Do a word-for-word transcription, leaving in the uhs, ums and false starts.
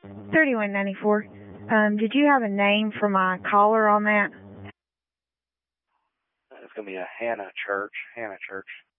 thirty-one ninety-four. Um, did you have a name for my caller on that? It's going to be a Hannah Church. Hannah Church.